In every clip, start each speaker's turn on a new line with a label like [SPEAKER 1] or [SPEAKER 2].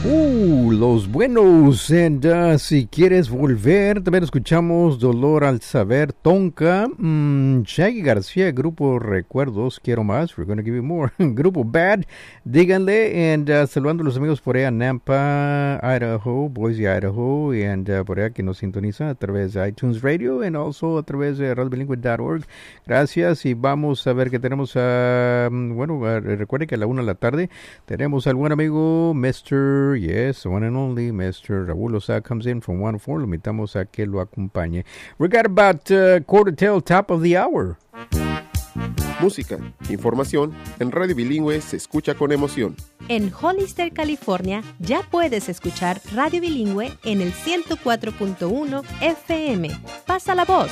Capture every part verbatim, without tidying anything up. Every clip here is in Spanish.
[SPEAKER 1] Uh, los buenos. And, uh, si quieres volver, también escuchamos Dolor al Saber, Tonka, mm, Shaggy García, Grupo Recuerdos, Quiero Más, we're gonna give you more, Grupo Bad, díganle, and uh, saludando a los amigos por allá, Nampa, Idaho, Boise, Idaho, and uh, por allá que nos sintonizan a través de iTunes Radio, and also a través de radio bilingüe punto org. Gracias, y vamos a ver que tenemos, uh, bueno, uh, recuerde que a la una de la tarde tenemos al buen amigo, mister Yes, the one and only mister Raúl Osá comes in from one to four. Lo invitamos a que lo acompañe. We got about uh, quarter till top of the hour.
[SPEAKER 2] Música, información, en Radio Bilingüe se escucha con emoción.
[SPEAKER 3] En Hollister, California, ya puedes escuchar Radio Bilingüe en el ciento cuatro punto uno F M. Pasa la voz.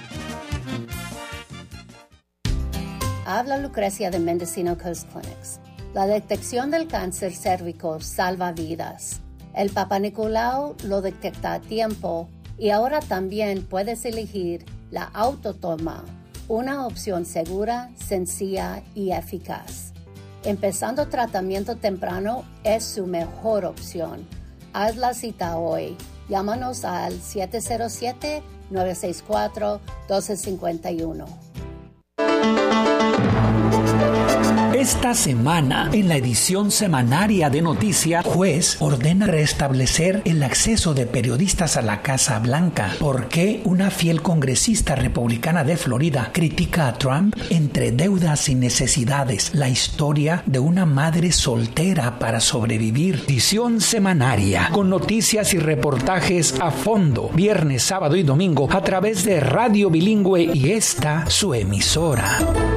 [SPEAKER 4] Habla Lucrecia de Mendocino Coast Clinics. La detección del cáncer cérvico salva vidas. El Papa Nicolau lo detecta a tiempo y ahora también puedes elegir la autotoma, una opción segura, sencilla y eficaz. Empezando tratamiento temprano es su mejor opción. Haz la cita hoy. Llámanos al siete cero siete, nueve seis cuatro, uno dos cinco uno.
[SPEAKER 5] Esta semana, en la edición semanaria de Noticias, juez ordena restablecer el acceso de periodistas a la Casa Blanca. ¿Por qué una fiel congresista republicana de Florida critica a Trump? Entre deudas y necesidades, la historia de una madre soltera para sobrevivir. Edición semanaria, con noticias y reportajes a fondo, viernes, sábado y domingo, a través de Radio Bilingüe y esta, su emisora.